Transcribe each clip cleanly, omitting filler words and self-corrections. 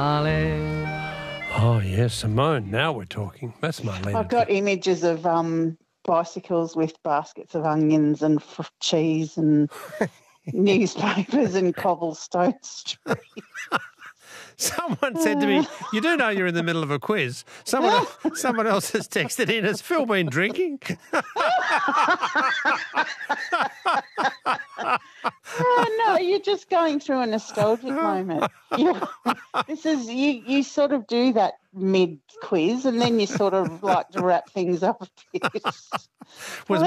Oh, yes, Simone. Now we're talking. That's Marlene. I've got images of bicycles with baskets of onions and cheese and newspapers and cobblestone street. Someone said to me, you do know you're in the middle of a quiz. Someone else has texted in, has Phil been drinking? Oh, no, you're just going through a nostalgic moment. You sort of do that mid-quiz and then you sort of like to wrap things up a bit. Was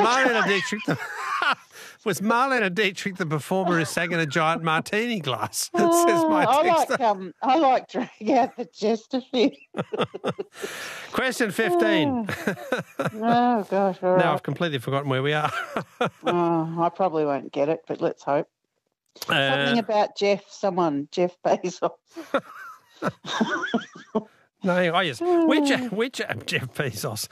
Marlene Dietrich the performer who sang in a giant martini glass? Says my texter. I like drag out the Chesterfield. Question 15. Oh, gosh, all right. Now I've completely forgotten where we are. I probably won't get it, but let's hope. Something about Jeff Bezos. No, yes. Which Jeff Bezos?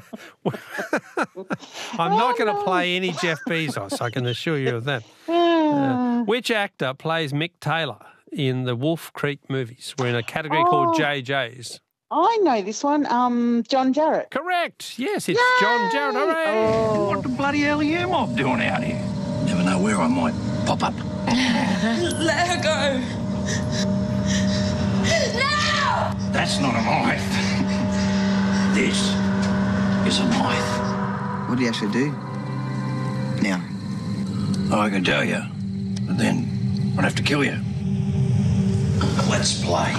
I'm not going to play any Jeff Bezos, I can assure you of that. Which actor plays Mick Taylor in the Wolf Creek movies? We're in a category called JJ's. I know this one. John Jarratt. Correct. Yes, it's John Jarratt. Hooray! Oh. What the bloody hell are you mob doing out here? Never know where I might pop up. Let her go. No! That's not a knife. This is a knife. What do you actually do? Now? I can tell you, but then I'd have to kill you. Let's play.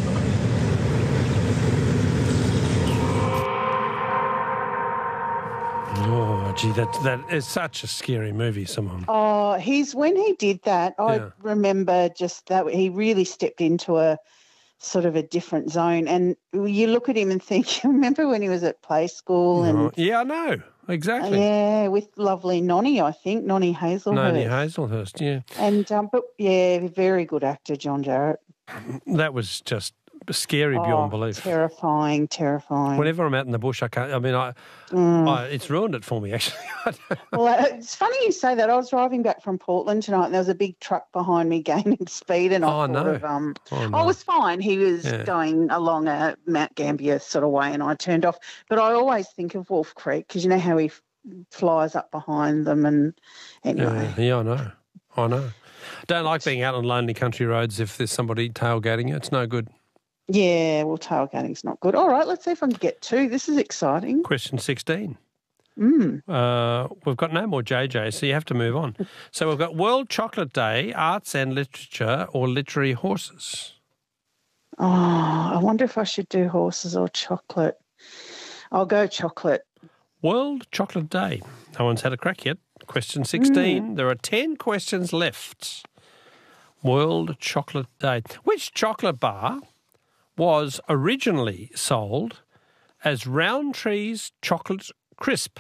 Oh, gee, that is such a scary movie, Simone. Oh, when he did that, I remember just that he really stepped into a sort of a different zone. And you look at him and think, you remember when he was at play school? And yeah, I know. Exactly. Yeah, with lovely Nonnie, I think, Nonnie Hazelhurst. Nonnie Hazelhurst, yeah. And, but, yeah, very good actor, John Jarratt. That was just scary beyond belief. Terrifying. Whenever I'm out in the bush, I can't. I mean, it's ruined it for me, actually. Well, it's funny you say that. I was driving back from Portland tonight, and there was a big truck behind me gaining speed, and I was fine. He was going along a Mount Gambier sort of way, and I turned off. But I always think of Wolf Creek because you know how he flies up behind them, and anyway. Yeah, I know. Don't like being out on lonely country roads if there's somebody tailgating you. It's no good. Yeah, well, tailgating's not good. All right, let's see if I can get two. This is exciting. Question 16. We've got no more JJ, so you have to move on. So we've got World Chocolate Day, Arts and Literature, or Literary Horses. Oh, I wonder if I should do horses or chocolate. I'll go chocolate. World Chocolate Day. No one's had a crack yet. Question 16. There are 10 questions left. World Chocolate Day. Which chocolate bar was originally sold as Rowntree's Chocolate Crisp?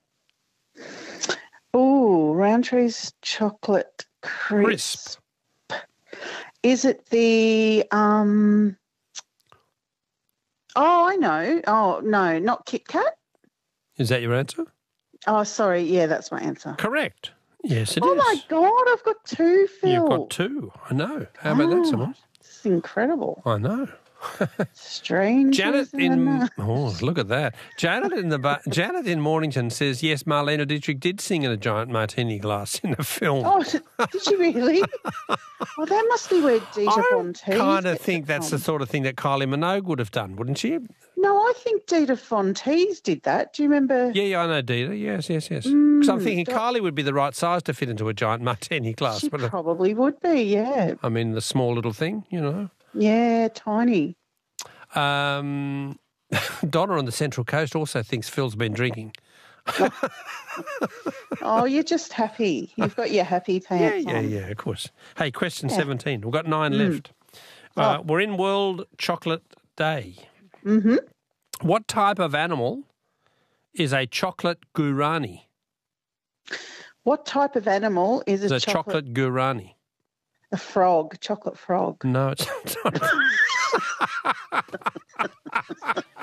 Oh, Rowntree's Chocolate Crisp. Is it the Oh, I know. Oh, no, not Kit Kat. Is that your answer? Oh, sorry. Yeah, that's my answer. Correct. Yes, it is. Oh, my God, I've got two, Phil. You've got two. I know. How about that, Simon? It's incredible. I know. Strange. Janet look at that. Janet in Mornington says, yes, Marlene Dietrich did sing in a giant martini glass in the film. Oh, did she really? Well, that must be where Dita Von Teese. I kind of think that's the sort of thing that Kylie Minogue would have done, wouldn't she? No, I think Dita Von Teese did that. Do you remember? Yeah, I know Dita. Yes. Because I'm thinking Kylie would be the right size to fit into a giant martini glass. She probably would be, yeah. I mean, the small little thing, you know. Yeah, tiny. Donna on the Central Coast also thinks Phil's been drinking. Oh, you're just happy. You've got your happy pants on. Yeah, of course. Hey, question 17. We've got 9 left. We're in World Chocolate Day. Mm-hmm. What type of animal is a chocolate gourani? What type of animal is a chocolate gourani? A frog, chocolate frog. No, it's not.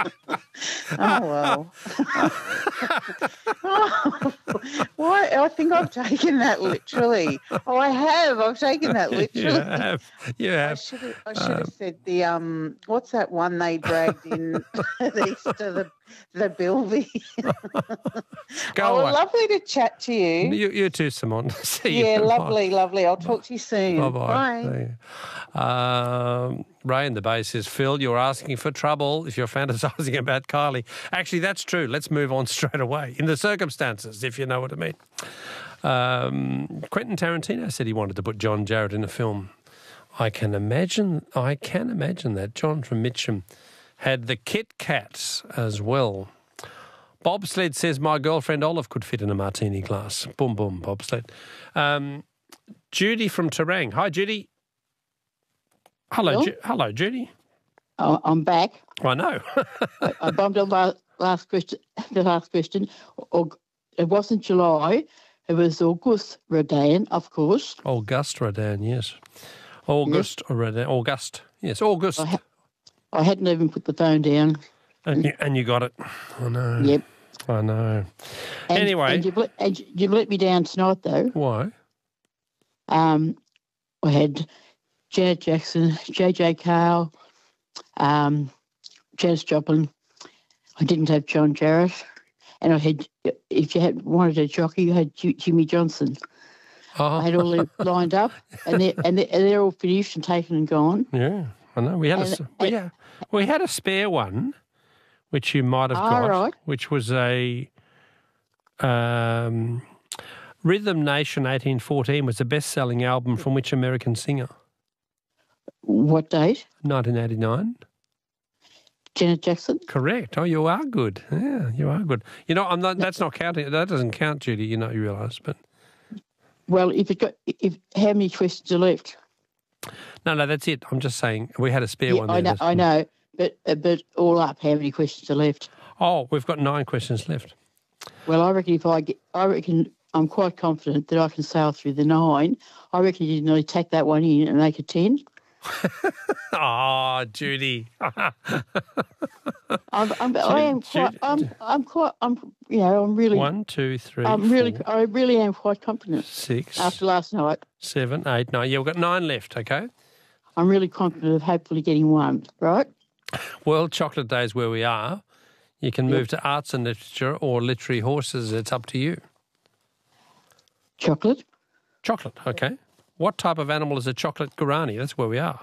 Oh, well. Why? I think I've taken that literally. Oh, I have. I've taken that literally. You have. I should have said the what's that one they dragged in east of the Bilby? Go away. Lovely to chat to you. You too, Simone. See you. Yeah, lovely. I'll talk to you soon. Bye-bye. Bye. Ray in the Bay says, Phil, you're asking for trouble if you're fantasising about Kylie. Actually, that's true. Let's move on straight away. In the circumstances, if you know what I mean. Quentin Tarantino said he wanted to put John Jarratt in a film. I can imagine that. John from Mitcham had the Kit Kats as well. Bobsled says, my girlfriend Olive could fit in a martini glass. Boom, boom, bobsled. Judy from Terang. Hi, Judy. Hello, hello, Judy. Oh, I'm back. I know. I bumped on the last question. It wasn't July. It was August Rodin, of course. August Rodin, yes. August Rodin. August. Yes, August. I hadn't even put the phone down. And you got it. I know. Yep. I know. Anyway. And you let me down tonight, though. Why? I had Janet Jackson, J.J. Cale, Janis Joplin. I didn't have John Jarratt. And I had, if you had wanted a jockey, you had Jimmy Johnson. Oh. I had all them lined up, and they're all finished and taken and gone. Yeah, I know. We had a spare one, which you might have got, right. which was a Rhythm Nation 1814 was the best-selling album from which American singer? What date? 1989. Janet Jackson. Correct. Oh, you are good. Yeah, you are good. You know, I'm not. That's not counting. That doesn't count, Judy. You know, you realise, but. Well, how many questions are left? No, that's it. I'm just saying we had a spare one there. I know, but all up, how many questions are left? Oh, we've got 9 questions left. Well, I reckon I'm quite confident that I can sail through the 9. I reckon you nearly take that one in and make it 10. Oh, Judy. I'm really. 1, 2, 3. I really am quite confident. 6. After last night. 7, 8, 9. Yeah, we've got 9 left. Okay. I'm really confident of hopefully getting 1. Right. World Chocolate Day is where we are. You can move to arts and literature or literary horses. It's up to you. Chocolate. Chocolate. Okay. What type of animal is a chocolate guarani? That's where we are.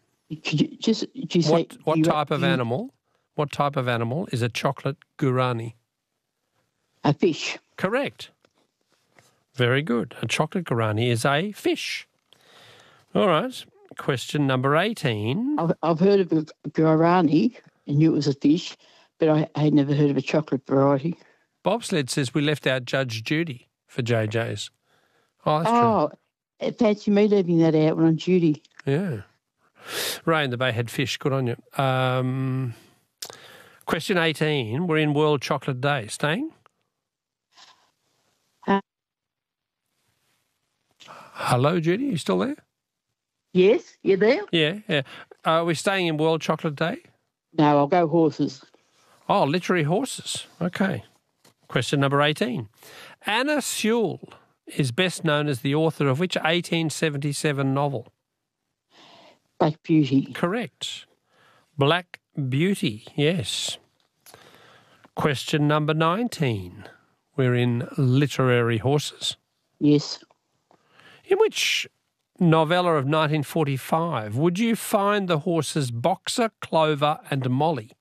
What type of animal? What type of animal is a chocolate guarani? A fish. Correct. Very good. A chocolate guarani is a fish. All right. Question number 18. I've heard of a guarani and knew it was a fish, but I had never heard of a chocolate variety. Bobsled says we left out Judge Judy for JJ's. Oh, that's true. Oh, fancy me leaving that out when on duty. Yeah. Ray in the Bay had fish. Good on you. Question 18. We're in World Chocolate Day. Staying? Hello, Judy. You still there? Yes, you there? Yeah. Are we staying in World Chocolate Day? No, I'll go horses. Oh, literary horses. Okay. Question number 18. Anna Sewell is best known as the author of which 1877 novel? Black Beauty. Correct. Black Beauty, yes. Question number 19. We're in literary horses. Yes. In which novella of 1945 would you find the horses Boxer, Clover and Molly?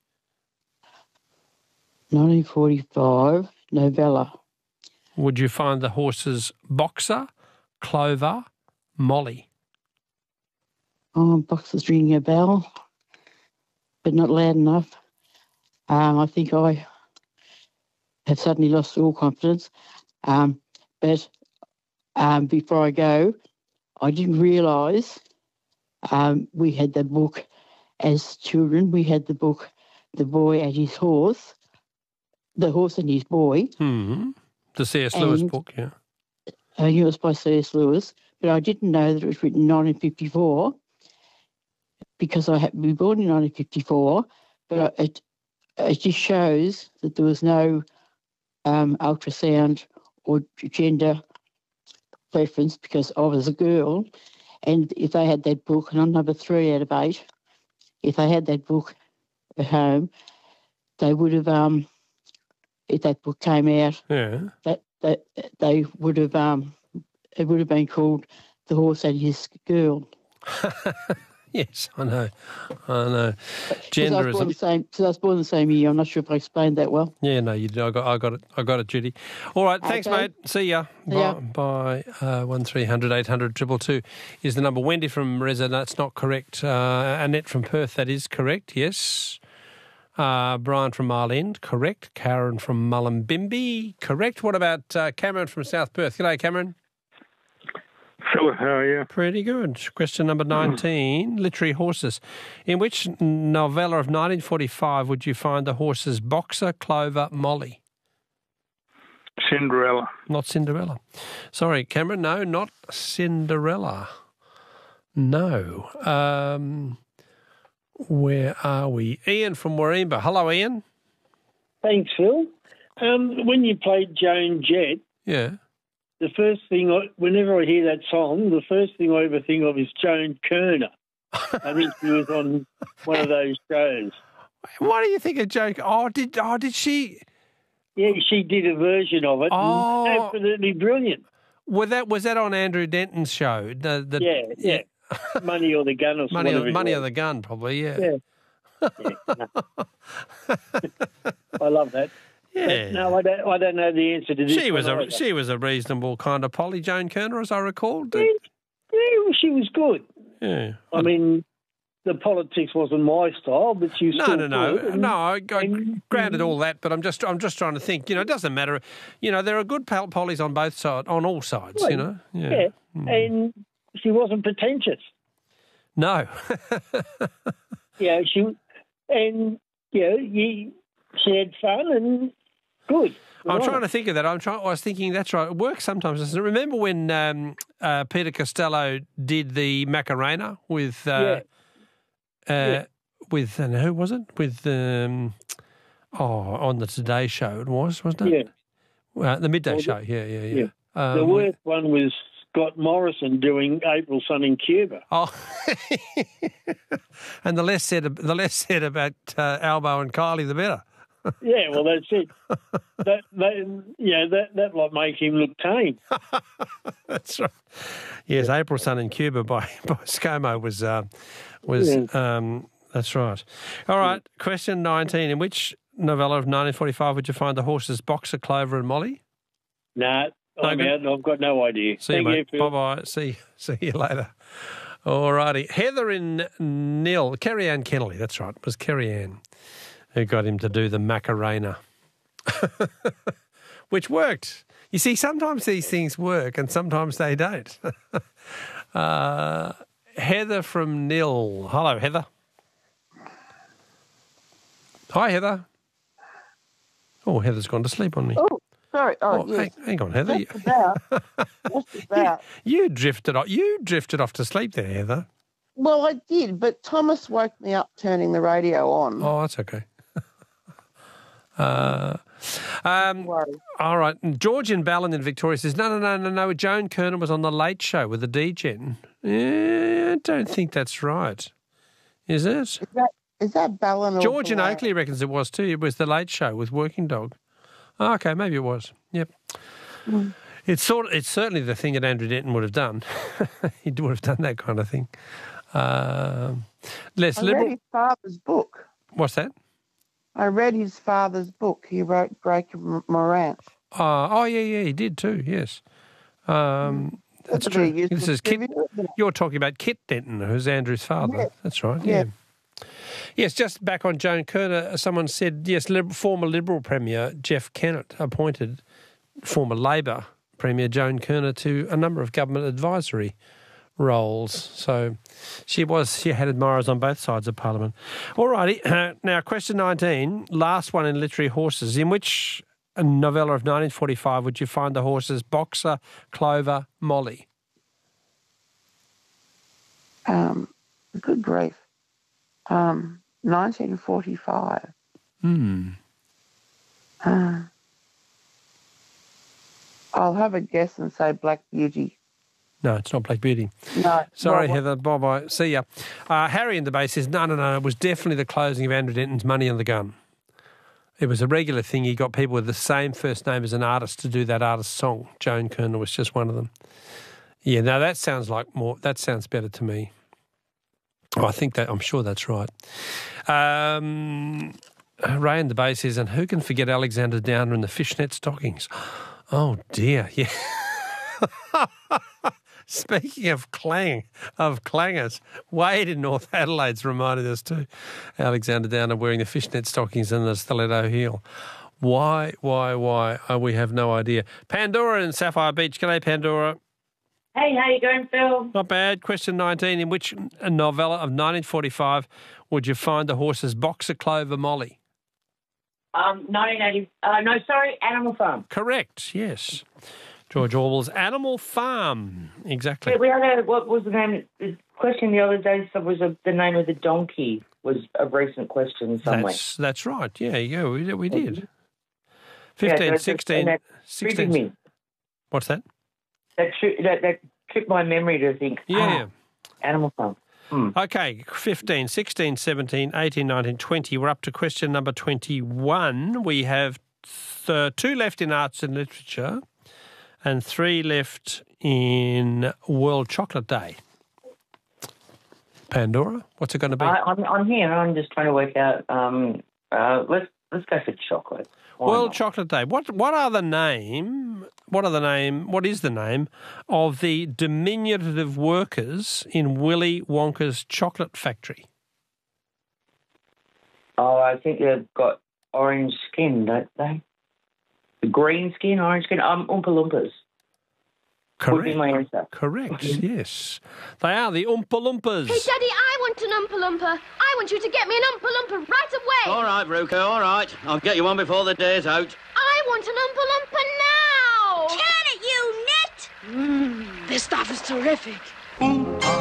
1945 novella. Would you find the horses Boxer, Clover, Molly? Oh, Boxer's ringing a bell, but not loud enough. I think I have suddenly lost all confidence. But before I go, I didn't realise we had the book as children. We had the book The Boy and His Horse, The Horse and His Boy. Mm-hmm. The C.S. Lewis book, yeah. I knew it was by C.S. Lewis, but I didn't know that it was written in 1954 because I happened to be born in 1954, but it just shows that there was no ultrasound or gender preference because I was a girl, and if they had that book, and I'm number 3 out of 8, if they had that book at home, they would have, if that book came out, that they would have, it would have been called The Horse and His Girl. Yes, I know. Genderism. Because I was born the same year. I'm not sure if I explained that well. Yeah, no, you did. I got it, Judy. All right, thanks, mate. See ya. Bye. 1300 800 222 is the number. Wendy from Reza, that's not correct. Annette from Perth, that is correct. Yes. Brian from Mile End, correct. Karen from Mullumbimby, correct. What about Cameron from South Perth? G'day, Cameron. Philip, how are you? Pretty good. Question number 19, literary horses. In which novella of 1945 would you find the horses Boxer, Clover, Molly? Cinderella. Not Cinderella. Sorry, Cameron, no, not Cinderella. No. Where are we? Ian from Warringah. Hello, Ian. Thanks, Phil. When you played Joan Jett, the first thing, whenever I hear that song, the first thing I ever think of is Joan Kerner. I think she was on one of those shows. What do you think of Joan? Did she? Yeah, she did a version of it. Oh, absolutely brilliant. Was that on Andrew Denton's show? Yeah. Money or the Gun or something. Money or the Gun, probably. Yeah. I love that. Yeah. No, I don't know the answer to this. She was a reasonable kind of Polly, Joan Kerner, as I recall. Yeah, she was good. Yeah. I mean, the politics wasn't my style, but she was No. I granted all that, but I'm just trying to think. It doesn't matter. There are good Pollys on both sides, on all sides. Well, Yeah. And she wasn't pretentious. No. She had fun and good. I'm trying to think of that. I was thinking that's right. It works sometimes, doesn't it? Remember when Peter Costello did the Macarena with who was it? With on the Today Show it was, wasn't it? Yeah. The Midday Show. Yeah. The worst one was Scott Morrison doing April Sun in Cuba. Oh, and the less said about Albo and Kylie, the better. Yeah, well, that's it. That might make him look tame. That's right. Yes, April Sun in Cuba by ScoMo was that's right. All right, question 19. In which novella of 1945 would you find the horses Boxer, Clover and Molly? Nah, I'm out. I've got no idea. See you, mate. Bye-bye. See you later. All righty. Heather in Nil. Kerry Ann Kennelly, that's right. It was Kerry Ann who got him to do the Macarena, which worked. You see, sometimes these things work and sometimes they don't. Heather from Nil. Hello, Heather. Hi, Heather. Oh, Heather's gone to sleep on me. Oh, sorry. Yes. Hang on, Heather. Just about. You drifted off to sleep there, Heather. Well, I did, but Thomas woke me up turning the radio on. Oh, that's okay. All right. George in Ballin in Victoria says, no. Joan Kerner was on the Late Show with the D-Gen. Yeah, I don't think that's right. Is it? Is that Ballin or George in Oakley reckons it was too. It was the Late Show with Working Dog. Oh, okay, maybe it was. Yep. Mm. It's certainly the thing that Andrew Denton would have done. He would have done that kind of thing. Less liberal. I read his father's book. What's that? I read his father's book. He wrote Break of Morant. Yeah, he did too, yes. That's true. This is Kit. You're talking about Kit Denton, who's Andrew's father. Yes. That's right, yeah. Yes, just back on Joan Kerner, someone said, yes, former Liberal Premier Jeff Kennett appointed former Labor Premier Joan Kerner to a number of government advisory roles. So she had admirers on both sides of Parliament. All righty. Now, question 19, last one in literary horses. In which novella of 1945 would you find the horses Boxer, Clover, Molly? Good grief. 1945. I'll have a guess and say Black Beauty. No, it's not Black Beauty. No. Sorry, Heather. Bye-bye. See ya. Harry in the Bay says, no. It was definitely the closing of Andrew Denton's Money on the Gun. It was a regular thing. He got people with the same first name as an artist to do that artist's song. Joan Kerner was just one of them. Yeah, no, that sounds better to me. I'm sure that's right. Ray in the Bay says, and who can forget Alexander Downer in the fishnet stockings? Oh, dear, yeah. Speaking of clangers, Wade in North Adelaide's reminded us too. Alexander Downer wearing the fishnet stockings and the stiletto heel. Why? We have no idea. Pandora in Sapphire Beach. G'day, Pandora. Hey, how you going, Phil? Not bad. Question 19. In which novella of 1945 would you find the horses Boxer, Clover, Molly? 1980. Animal Farm. Correct, yes. George Orwell's Animal Farm. Exactly. Yeah, we had what was the name? The question the other day was the name of the donkey was a recent question somewhere. That's right. Yeah, we did. 15, 16. What's that? That tripped my memory to think, Animal Farm. Okay, 15, 16, 17, 18, 19, 20. We're up to question number 21. We have 2 left in arts and literature and 3 left in World Chocolate Day. Pandora, what's it going to be? I'm here. I'm just trying to work out. Let's go for chocolate. World Chocolate Day. What is the name of the diminutive workers in Willy Wonka's chocolate factory? Oh, I think they've got orange skin, don't they? Green skin, orange skin. Oompa Loompas. Correct. Would be my answer. Correct, yes. They are the Oompa Loompas. Hey, Daddy, I want an Oompa Loompa. I want you to get me an Oompa Loompa right away. All right, Ruka, all right. I'll get you one before the day's out. I want an Oompa Loompa now. Turn it, you nit. This stuff is terrific.